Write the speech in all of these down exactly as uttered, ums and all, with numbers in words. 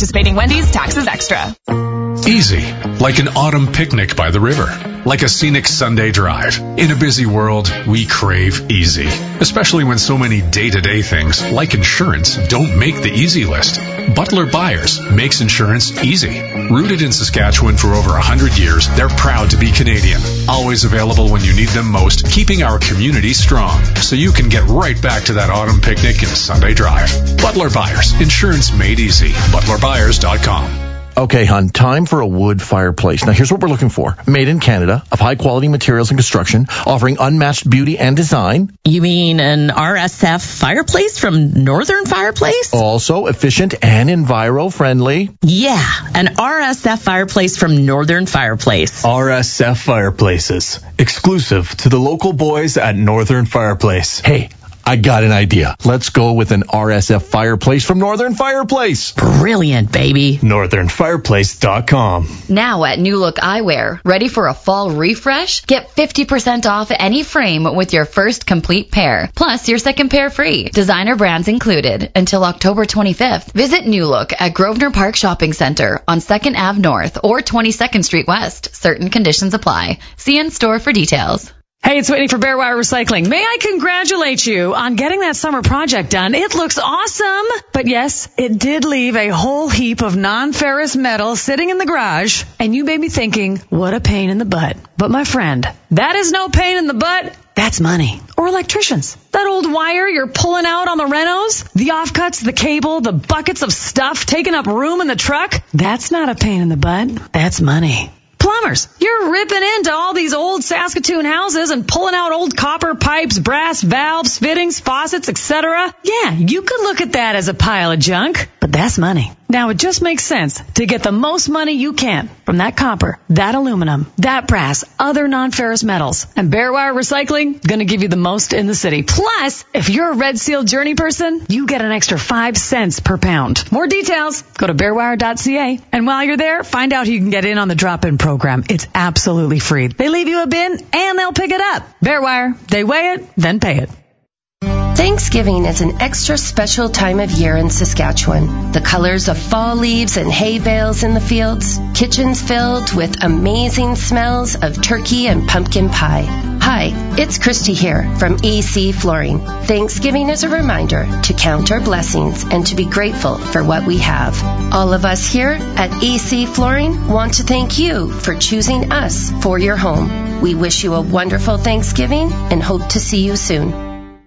participating Wendy's, taxes extra. Easy, like an autumn picnic by the river. Like a scenic Sunday drive. In a busy world, we crave easy. Especially when so many day-to-day things, like insurance, don't make the easy list. Butler Buyers makes insurance easy. Rooted in Saskatchewan for over one hundred years, they're proud to be Canadian. Always available when you need them most, keeping our community strong. So you can get right back to that autumn picnic and Sunday drive. Butler Buyers. Insurance made easy. butler buyers dot com. Okay, hon, time for a wood fireplace. Now, here's what we're looking for. Made in Canada, of high-quality materials and construction, offering unmatched beauty and design. You mean an R S F fireplace from Northern Fireplace? Also efficient and enviro-friendly. Yeah, an R S F fireplace from Northern Fireplace. R S F Fireplaces, exclusive to the local boys at Northern Fireplace. Hey, I got an idea. Let's go with an R S F fireplace from Northern Fireplace. Brilliant, baby. northern fireplace dot com. Now at New Look Eyewear, ready for a fall refresh? Get fifty percent off any frame with your first complete pair, plus your second pair free. Designer brands included until October twenty-fifth. Visit New Look at Grosvenor Park Shopping Center on second Avenue North or twenty-second Street West. Certain conditions apply. See in store for details. Hey, it's Whitney for Bearwire Recycling. May I congratulate you on getting that summer project done? It looks awesome. But yes, it did leave a whole heap of non-ferrous metal sitting in the garage. And you may be thinking, what a pain in the butt. But my friend, that is no pain in the butt. That's money. Or electricians. That old wire you're pulling out on the renos, the offcuts, the cable, the buckets of stuff taking up room in the truck. That's not a pain in the butt. That's money. Plumbers, you're ripping into all these old Saskatoon houses and pulling out old copper pipes, brass valves, fittings, faucets, et cetera. Yeah, you could look at that as a pile of junk, but that's money. Now, it just makes sense to get the most money you can from that copper, that aluminum, that brass, other non-ferrous metals. And Bearwire Recycling, going to give you the most in the city. Plus, if you're a Red Seal Journey person, you get an extra five cents per pound. More details, go to bearwire dot c a. And while you're there, find out how you can get in on the drop-in program. It's absolutely free. They leave you a bin, and they'll pick it up. Bearwire, they weigh it, then pay it. Thanksgiving is an extra special time of year in Saskatchewan. The colors of fall leaves and hay bales in the fields, kitchens filled with amazing smells of turkey and pumpkin pie. Hi, it's Christy here from A C Flooring. Thanksgiving is a reminder to count our blessings and to be grateful for what we have. All of us here at A C Flooring want to thank you for choosing us for your home. We wish you a wonderful Thanksgiving and hope to see you soon.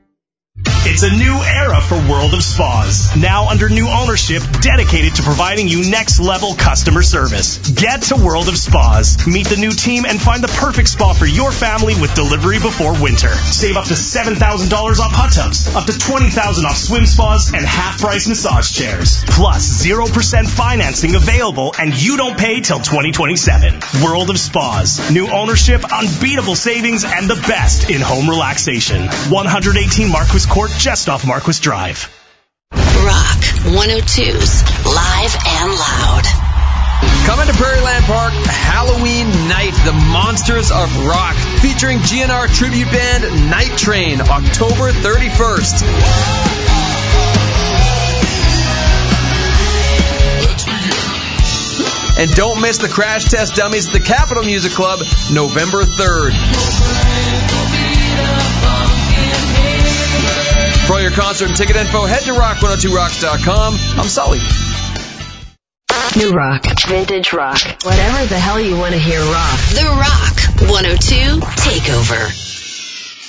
It's a new era for World of Spas, now under new ownership dedicated to providing you next-level customer service. Get to World of Spas, meet the new team, and find the perfect spa for your family with delivery before winter. Save up to seven thousand dollars off hot tubs, up to twenty thousand dollars off swim spas, and half-price massage chairs. Plus, zero percent financing available, and you don't pay till twenty twenty-seven. World of Spas, new ownership, unbeatable savings, and the best in home relaxation. one eighteen Marquis Court, just off Marquis Drive. Rock one oh two's Live and Loud. Coming to Prairie Land Park, Halloween Night, the Monsters of Rock, featuring G N R tribute band Night Train, October thirty-first. And don't miss the Crash Test Dummies at the Capitol Music Club, November third. For all your concert and ticket info, head to rock one oh two rocks dot com. I'm Sully. New rock, vintage rock, whatever the hell you want to hear rock. The Rock one oh two Takeover.